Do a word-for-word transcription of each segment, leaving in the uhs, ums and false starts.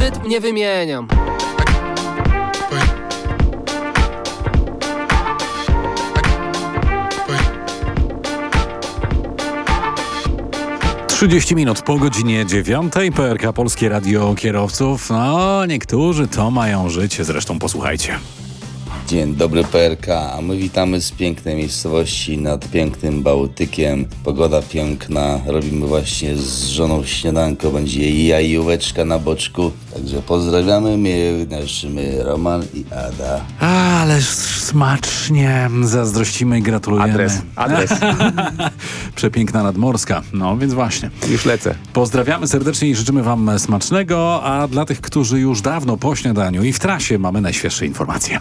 rytm nie wymieniam. trzydzieści minut po godzinie dziewiątej. P R K Polskie Radio Kierowców. No, niektórzy to mają życie. Zresztą posłuchajcie. Dzień dobry P R K, a my witamy z pięknej miejscowości nad pięknym Bałtykiem. Pogoda piękna, robimy właśnie z żoną śniadanko, będzie jajóweczka na boczku. Także pozdrawiamy, my, my Roman i Ada. Ależ smacznie, zazdrościmy i gratulujemy. Adres, adres. Przepiękna nadmorska, no więc właśnie. Już lecę. Pozdrawiamy serdecznie i życzymy wam smacznego, a dla tych, którzy już dawno po śniadaniu i w trasie mamy najświeższe informacje.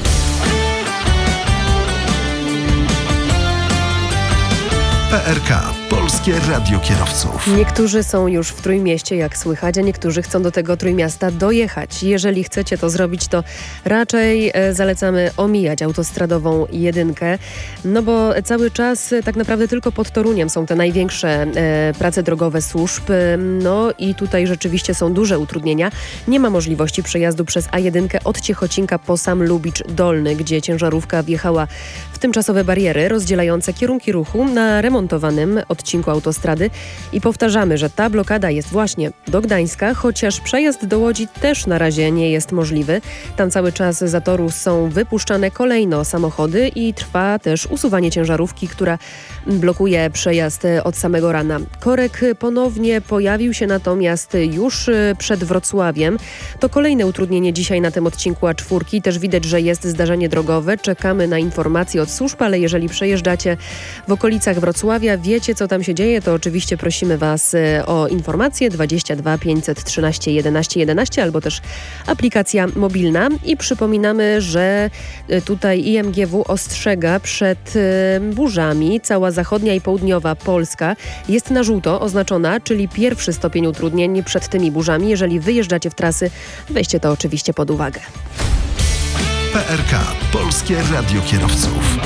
P R K. Polskie Radio Kierowców. Niektórzy są już w Trójmieście, jak słychać, a niektórzy chcą do tego Trójmiasta dojechać. Jeżeli chcecie to zrobić, to raczej e, zalecamy omijać autostradową jedynkę, no bo cały czas e, tak naprawdę tylko pod Toruniem są te największe e, prace drogowe służb, no i tutaj rzeczywiście są duże utrudnienia. Nie ma możliwości przejazdu przez A jeden od Ciechocinka po sam Lubicz Dolny, gdzie ciężarówka wjechała w tymczasowe bariery rozdzielające kierunki ruchu na remontowanym odcinku autostrady i powtarzamy, że ta blokada jest właśnie do Gdańska, chociaż przejazd do Łodzi też na razie nie jest możliwy. Tam cały czas z zatoru są wypuszczane kolejno samochody i trwa też usuwanie ciężarówki, która blokuje przejazd od samego rana. Korek ponownie pojawił się natomiast już przed Wrocławiem. To kolejne utrudnienie dzisiaj na tym odcinku A cztery. Też widać, że jest zdarzenie drogowe. Czekamy na informacje od służb, ale jeżeli przejeżdżacie w okolicach Wrocławia, wiecie co tam się dzieje, to oczywiście prosimy Was o informacje dwadzieścia dwa pięćset trzynaście jedenaście jedenaście albo też aplikacja mobilna i przypominamy, że tutaj I M G W ostrzega przed burzami. Cała zachodnia i południowa Polska jest na żółto oznaczona, czyli pierwszy stopień utrudnień przed tymi burzami. Jeżeli wyjeżdżacie w trasy, weźcie to oczywiście pod uwagę. P R K. Polskie Radio Kierowców.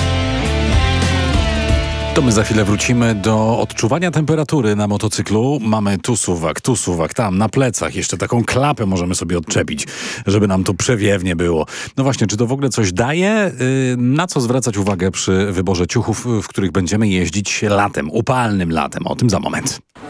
To my za chwilę wrócimy do odczuwania temperatury na motocyklu. Mamy tu suwak, tu suwak, tam na plecach. Jeszcze taką klapę możemy sobie odczepić, żeby nam tu przewiewnie było. No właśnie, czy to w ogóle coś daje? Na co zwracać uwagę przy wyborze ciuchów, w których będziemy jeździć latem, upalnym latem? O tym za moment.